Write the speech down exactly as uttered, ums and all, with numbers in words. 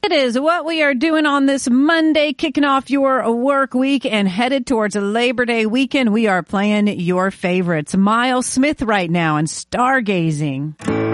That is what we are doing on this Monday, kicking off your work week and headed towards a Labor Day weekend. We are playing your favorites. Miles Smith right now and Stargazing.